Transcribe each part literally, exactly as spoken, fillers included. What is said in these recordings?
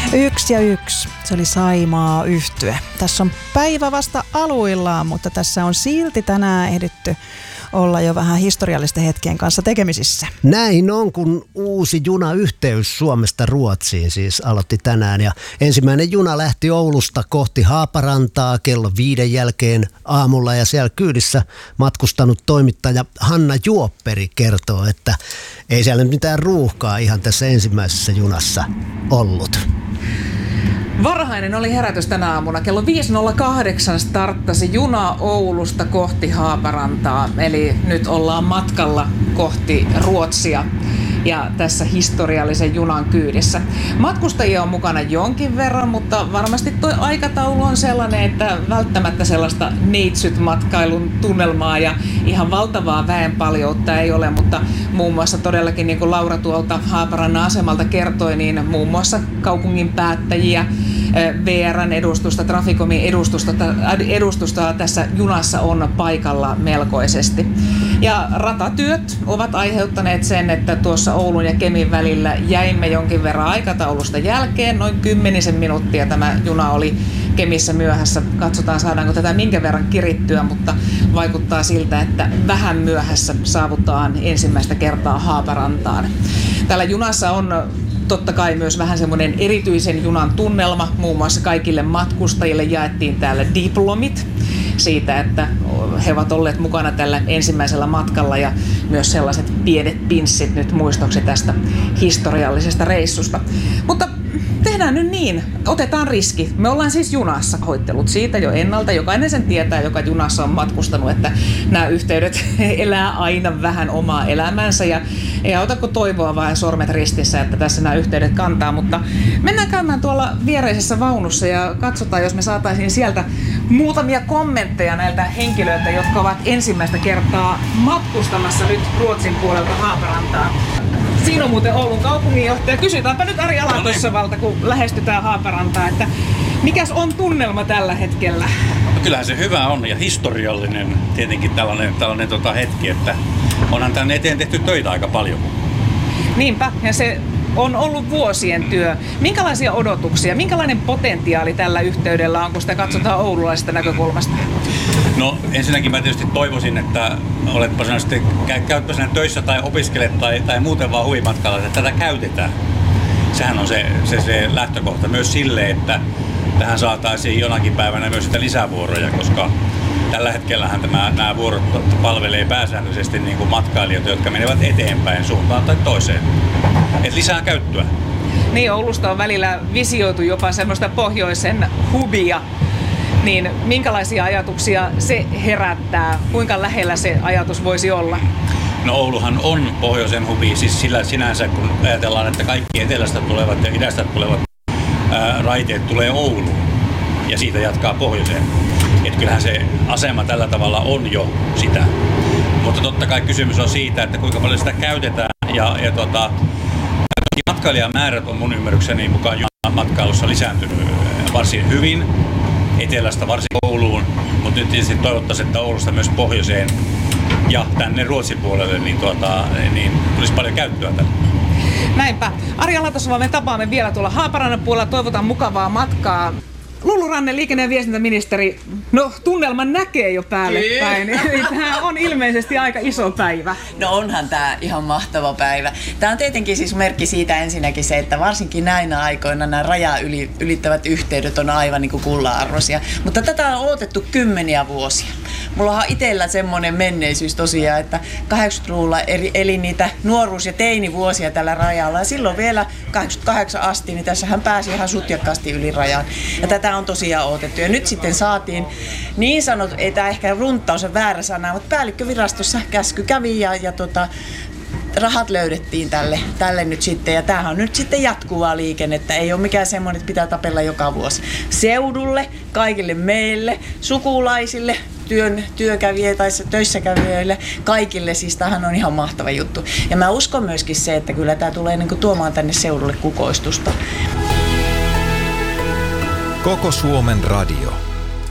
Yksi ja yksi. Se oli Saimaa Yhtye. Tässä on päivä vasta aluillaan, mutta tässä on silti tänään ehditty olla jo vähän historiallisten hetkien kanssa tekemisissä. Näin on, kun uusi junayhteys Suomesta Ruotsiin siis aloitti tänään. Ja ensimmäinen juna lähti Oulusta kohti Haaparantaa kello viiden jälkeen aamulla. Ja siellä kyydissä matkustanut toimittaja Hanna Juopperi kertoo, että ei siellä nyt mitään ruuhkaa ihan tässä ensimmäisessä junassa ollut. Varhainen oli herätys tänä aamuna. Kello viisi nolla kahdeksan starttasi juna Oulusta kohti Haaparantaa. Eli nyt ollaan matkalla kohti Ruotsia ja tässä historiallisen junan kyydissä. Matkustajia on mukana jonkin verran, mutta varmasti tuo aikataulu on sellainen, että välttämättä sellaista neitsyt-matkailun tunnelmaa ja ihan valtavaa väenpaljoutta ei ole, mutta muun muassa todellakin niin kuin Laura tuolta Haaparannan asemalta kertoi, niin muun muassa kaupungin päättäjiä, V R:n edustusta, Traficomin edustusta, edustusta tässä junassa on paikalla melkoisesti. Ja ratatyöt ovat aiheuttaneet sen, että tuossa Oulun ja Kemin välillä jäimme jonkin verran aikataulusta jälkeen. Noin kymmenisen minuuttia tämä juna oli Kemissä myöhässä. Katsotaan, saadaanko tätä minkä verran kirittyä, mutta vaikuttaa siltä, että vähän myöhässä saavutaan ensimmäistä kertaa Haaparantaan. Täällä junassa on totta kai myös vähän semmoinen erityisen junan tunnelma. Muun muassa kaikille matkustajille jaettiin täällä diplomit siitä, että he ovat olleet mukana tällä ensimmäisellä matkalla ja myös sellaiset pienet pinssit nyt muistoksi tästä historiallisesta reissusta. Mutta tehdään nyt niin, otetaan riski. Me ollaan siis junassa, hoittelut siitä jo ennalta. Jokainen sen tietää, joka junassa on matkustanut, että nämä yhteydet elää aina vähän omaa elämänsä ja ei autako toivoa vaan sormet ristissä, että tässä nämä yhteydet kantaa, mutta mennään käymään tuolla viereisessä vaunussa ja katsotaan, jos me saataisiin sieltä muutamia kommentteja näiltä henkilöiltä, jotka ovat ensimmäistä kertaa matkustamassa nyt Ruotsin puolelta Haaparantaan. Siinä on muuten Oulun kaupunginjohtaja. Kysytäänpä nyt Ari Alatossavalta, kun lähestytään Haaparantaa, että mikäs on tunnelma tällä hetkellä? No kyllähän se hyvä on ja historiallinen tietenkin tällainen, tällainen tota hetki, että onhan tänne eteen tehty töitä aika paljon. Niinpä, ja se on ollut vuosien työ. Minkälaisia odotuksia, minkälainen potentiaali tällä yhteydellä on, kun sitä katsotaan oululaisesta näkökulmasta? No ensinnäkin mä tietysti toivoisin, että oletpa sinä sitten, käytpä sinä töissä tai opiskelet tai, tai muuten vaan huvimatkalla, että tätä käytetään. Sehän on se, se, se lähtökohta myös sille, että tähän saataisiin jonakin päivänä myös sitä lisävuoroja, koska tällä hetkellähän tämä, nämä vuorot palvelee pääsääntöisesti niin kuin matkailijoita, jotka menevät eteenpäin suuntaan tai toiseen. Et lisää käyttöä. Niin, Oulusta on välillä visioitu jopa semmoista pohjoisen hubia. Niin minkälaisia ajatuksia se herättää? Kuinka lähellä se ajatus voisi olla? No Ouluhan on pohjoisen hubi, siis sillä sinänsä kun ajatellaan, että kaikki etelästä tulevat ja idästä tulevat ää, raiteet tulee Ouluun ja siitä jatkaa pohjoiseen. Että kyllähän se asema tällä tavalla on jo sitä. Mutta totta kai kysymys on siitä, että kuinka paljon sitä käytetään ja, ja tota, matkailijamäärät on mun ymmärrykseni mukaan matkailussa lisääntynyt varsin hyvin. Etelästä varsin Ouluun, mutta nyt tietysti toivottaisiin, että Oulusta myös pohjoiseen ja tänne Ruotsin puolelle niin, tuota, niin tulisi paljon käyttöä tälle. Näinpä. Ari Alatosvala, me tapaamme vielä tuolla Haaparannan puolella. Toivotan mukavaa matkaa. Lulu Ranne, liikenne- ja viestintäministeri, no tunnelman näkee jo päälle päin. Tämä on ilmeisesti aika iso päivä. No onhan tämä ihan mahtava päivä. Tämä on tietenkin siis merkki siitä ensinnäkin se, että varsinkin näinä aikoina nämä rajaa yli, ylittävät yhteydet on aivan niin kuin kullanarvoisia. Mutta tätä on odotettu kymmeniä vuosia. Mulla on itsellä semmoinen menneisyys tosiaan, että kahdeksankymmentäluvulla eli niitä nuoruus- ja teinivuosia tällä rajalla. Ja silloin vielä kahdeksankymmentäkahdeksan asti, niin tässähän pääsi ihan sutjakkaasti yli rajan. Ja tätä on tosiaan odotettu. Ja nyt sitten saatiin niin sanottu, ei tämä ehkä runttaus on väärä sana, mutta päällikkövirastossa käsky kävi ja, ja tota, rahat löydettiin tälle, tälle nyt sitten. Ja tämähän on nyt sitten jatkuvaa liikennettä. Ei ole mikään semmoinen, että pitää tapella joka vuosi. Seudulle, kaikille meille, sukulaisille, työn, työkävijöille tai töissä kävijöille, kaikille. Siis tämähän on ihan mahtava juttu. Ja mä uskon myöskin se, että kyllä tämä tulee niin kuin tuomaan tänne seudulle kukoistusta. Koko Suomen radio.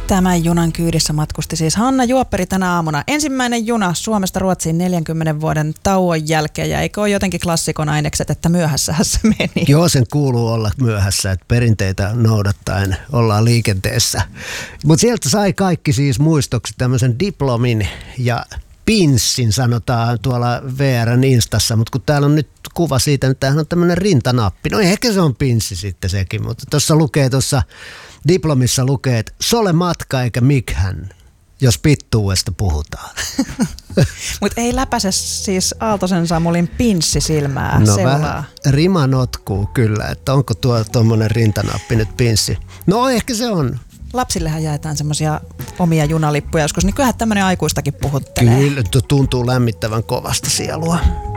Tämän junan kyydissä matkusti siis Hanna Juopperi tänä aamuna. Ensimmäinen juna Suomesta Ruotsiin neljänkymmenen vuoden tauon jälkeen. Ja eikö ole jotenkin klassikon ainekset, että myöhässähän se meni? Joo, sen kuuluu olla myöhässä, että perinteitä noudattaen ollaan liikenteessä. Mutta sieltä sai kaikki siis muistoksi tämmöisen diplomin ja pinssin, sanotaan tuolla V R:n Instassa, mutta kun täällä on nyt kuva siitä, niin tämähän on tämmöinen rintanappi. No ehkä se on pinssi sitten sekin, mutta tuossa lukee tuossa diplomissa lukee, että sole matka eikä mikhän, jos pittuudesta puhutaan. Mutta ei läpäise siis Aaltosen Samulin pinssi silmää no seulaa. Vähän rima notkuu kyllä, että onko tuo tuommoinen rintanappi nyt pinssi. No ehkä se on. Lapsillehan jaetaan semmoisia omia junalippuja joskus, niin kyllähän tämmöinen aikuistakin puhuttelee. Kyllä, tuntuu lämmittävän kovasta sielua.